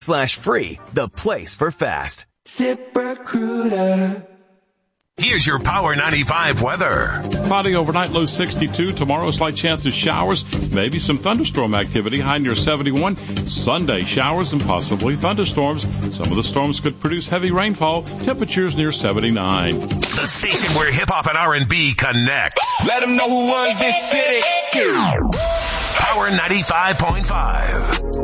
ZipRecruiter.com/free, the place for fast. ZipRecruiter. Here's your Power 95 weather. Cloudy overnight, low 62. Tomorrow, slight chance of showers, maybe some thunderstorm activity, high near 71. Sunday, showers and possibly thunderstorms. Some of the storms could produce heavy rainfall. Temperatures near 79. The station where hip-hop and R&B connect. Let them know who runs this city. Power 95.5.